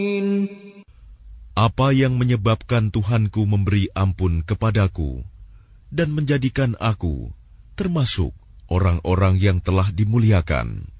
Apa yang menyebabkan Tuhanku memberi ampun kepadaku dan menjadikan aku termasuk orang-orang yang telah dimuliakan?